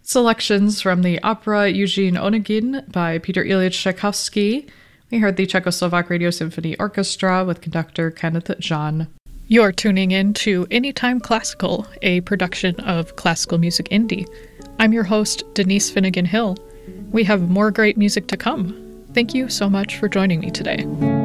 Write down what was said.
selections from the opera Eugene Onegin by Peter Ilyich Tchaikovsky. We heard the Czechoslovak Radio Symphony Orchestra with conductor Kenneth John. You're tuning in to Anytime Classical, a production of Classical Music Indie. I'm your host, Denise Finnegan Hill. We have more great music to come. Thank you so much for joining me today.